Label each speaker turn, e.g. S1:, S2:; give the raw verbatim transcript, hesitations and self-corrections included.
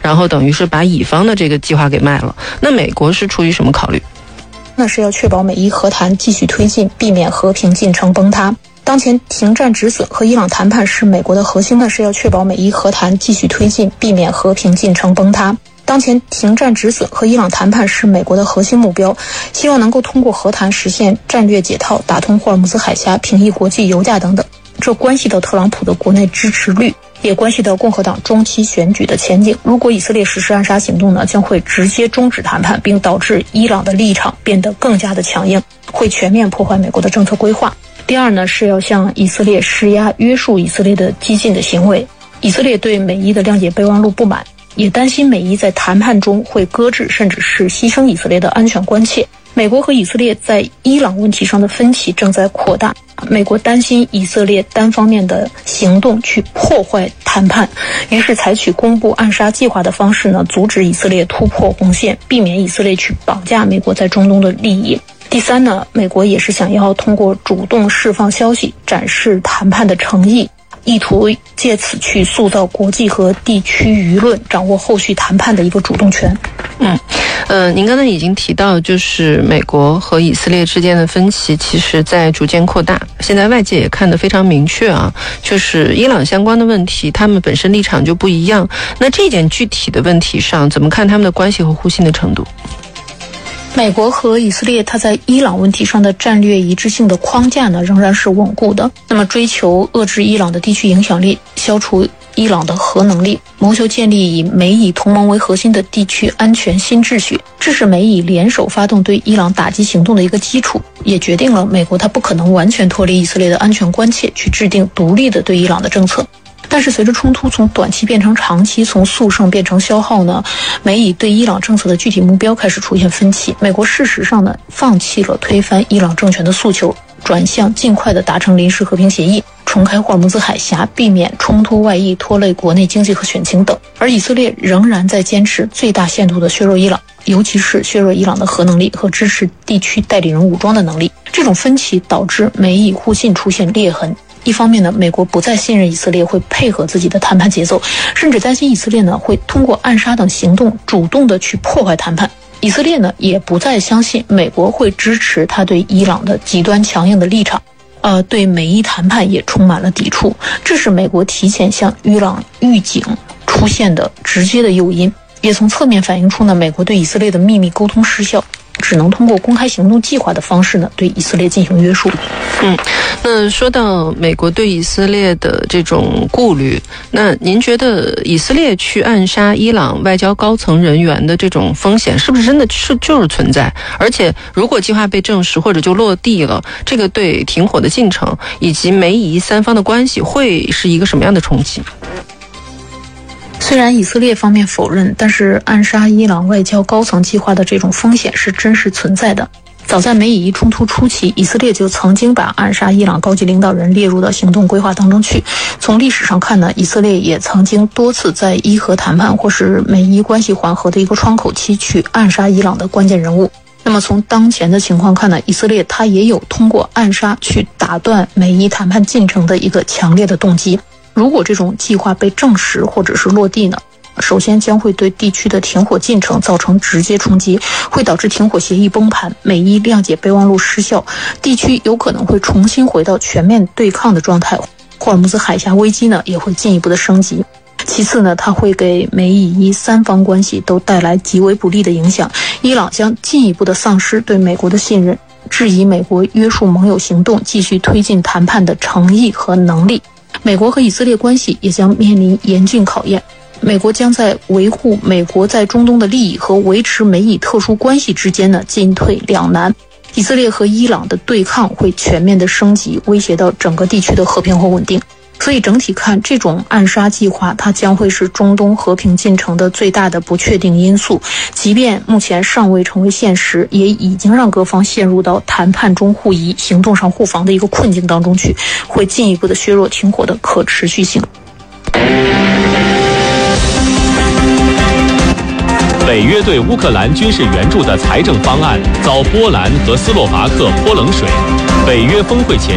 S1: 然后等于是把乙方的这个计划给卖了。那美国是出于什么考虑？
S2: 那是要确保美伊和谈继续推进，避免和平进程崩塌。当前停战止损和伊朗谈判是美国的核心呢，是要确保美伊和谈继续推进，避免和平进程崩塌。当前停战止损和伊朗谈判是美国的核心目标，希望能够通过和谈实现战略解套，打通霍尔木兹海峡，平抑国际油价等等。这关系到特朗普的国内支持率，也关系到共和党中期选举的前景。如果以色列实施暗杀行动呢，将会直接终止谈判，并导致伊朗的立场变得更加的强硬，会全面破坏美国的政策规划。第二呢，是要向以色列施压，约束以色列的激进的行为。以色列对美伊的谅解备忘录不满，也担心美伊在谈判中会搁置甚至是牺牲以色列的安全关切。美国和以色列在伊朗问题上的分歧正在扩大，美国担心以色列单方面的行动去破坏谈判，于是采取公布暗杀计划的方式呢，阻止以色列突破红线，避免以色列去绑架美国在中东的利益。第三呢，美国也是想要通过主动释放消息，展示谈判的诚意，意图借此去塑造国际和地区舆论，掌握后续谈判的一个主动权。
S1: 嗯，呃，您刚才已经提到，就是美国和以色列之间的分歧，其实在逐渐扩大。现在外界也看得非常明确啊，就是伊朗相关的问题，他们本身立场就不一样。那这件具体的问题上，怎么看他们的关系和互信的程度？
S2: 美国和以色列它在伊朗问题上的战略一致性的框架呢，仍然是稳固的。那么追求遏制伊朗的地区影响力，消除伊朗的核能力，谋求建立以美以同盟为核心的地区安全新秩序，这是美以联手发动对伊朗打击行动的一个基础，也决定了美国它不可能完全脱离以色列的安全关切，去制定独立的对伊朗的政策。但是随着冲突从短期变成长期，从速胜变成消耗呢，美以对伊朗政策的具体目标开始出现分歧。美国事实上呢，放弃了推翻伊朗政权的诉求，转向尽快的达成临时和平协议，重开霍尔木兹海峡，避免冲突外溢拖累国内经济和选情等。而以色列仍然在坚持最大限度的削弱伊朗，尤其是削弱伊朗的核能力和支持地区代理人武装的能力。这种分歧导致美以互信出现裂痕。一方面呢，美国不再信任以色列会配合自己的谈判节奏，甚至担心以色列呢会通过暗杀等行动主动的去破坏谈判。以色列呢也不再相信美国会支持他对伊朗的极端强硬的立场，呃，对美伊谈判也充满了抵触。这是美国提前向伊朗预警出现的直接的诱因，也从侧面反映出呢美国对以色列的秘密沟通失效，只能通过公开行动计划的方式呢对以色列进行约束。
S1: 嗯，那说到美国对以色列的这种顾虑，那您觉得以色列去暗杀伊朗外交高层人员的这种风险是不是真的是就是存在？而且如果计划被证实或者就落地了，这个对停火的进程以及美以三方的关系会是一个什么样的冲击？
S2: 虽然以色列方面否认，但是暗杀伊朗外交高层计划的这种风险是真实存在的。早在美以伊冲突初期，以色列就曾经把暗杀伊朗高级领导人列入到行动规划当中去。从历史上看呢，以色列也曾经多次在伊核谈判或是美伊关系缓和的一个窗口期去暗杀伊朗的关键人物。那么从当前的情况看呢，以色列它也有通过暗杀去打断美伊谈判进程的一个强烈的动机。如果这种计划被证实或者是落地呢，首先将会对地区的停火进程造成直接冲击，会导致停火协议崩盘，美伊谅解备忘录失效，地区有可能会重新回到全面对抗的状态，霍尔木兹海峡危机呢也会进一步的升级。其次呢，它会给美以伊三方关系都带来极为不利的影响，伊朗将进一步的丧失对美国的信任，质疑美国约束盟友行动继续推进谈判的诚意和能力。美国和以色列关系也将面临严峻考验，美国将在维护美国在中东的利益和维持美以特殊关系之间呢进退两难。以色列和伊朗的对抗会全面的升级，威胁到整个地区的和平和稳定。所以整体看，这种暗杀计划它将会是中东和平进程的最大的不确定因素，即便目前尚未成为现实，也已经让各方陷入到谈判中互疑、行动上互防的一个困境当中去，会进一步的削弱停火的可持续性。
S3: 北约对乌克兰军事援助的财政方案遭波兰和斯洛伐克泼冷水。北约峰会前